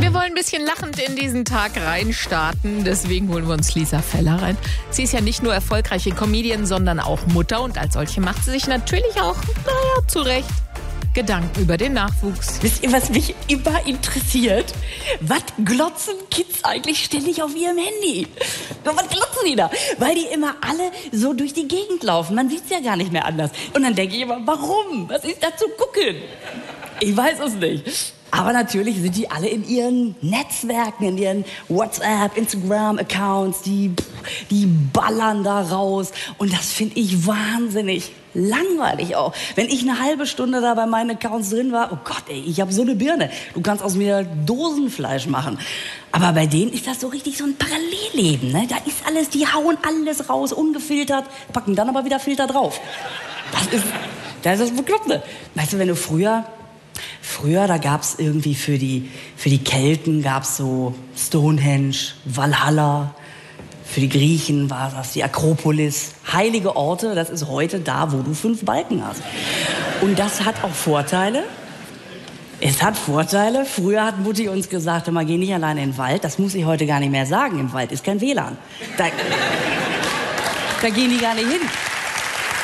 Wir wollen ein bisschen lachend in diesen Tag reinstarten. Deswegen holen wir uns Lisa Feller rein. Sie ist ja nicht nur erfolgreiche Comedian, sondern auch Mutter. Und als solche macht sie sich natürlich auch, zu Recht, Gedanken über den Nachwuchs. Wisst ihr, was mich immer interessiert? Was glotzen Kids eigentlich ständig auf ihrem Handy? Was glotzen die da? Weil die immer alle so durch die Gegend laufen. Man sieht's ja gar nicht mehr anders. Und dann denke ich immer, warum? Was ist da zu gucken? Ich weiß es nicht. Aber natürlich sind die alle in ihren Netzwerken, in ihren WhatsApp, Instagram-Accounts, die ballern da raus. Und das finde ich wahnsinnig langweilig auch. Wenn ich eine halbe Stunde da bei meinen Accounts drin war, oh Gott, ey, ich habe so eine Birne. Du kannst aus mir Dosenfleisch machen. Aber bei denen ist das so richtig so ein Parallelleben, ne? Da ist alles, die hauen alles raus, ungefiltert, packen dann aber wieder Filter drauf. Das ist das Bekloppte. Weißt du, wenn du früher, da gab's irgendwie für die Kelten gab's so Stonehenge, Valhalla. Für die Griechen war das die Akropolis. Heilige Orte, das ist heute da, wo du 5 Balken hast. Und das hat auch Vorteile. Es hat Vorteile. Früher hat Mutti uns gesagt, immer geh nicht alleine in den Wald. Das muss ich heute gar nicht mehr sagen. Im Wald ist kein WLAN. Da gehen die gar nicht hin.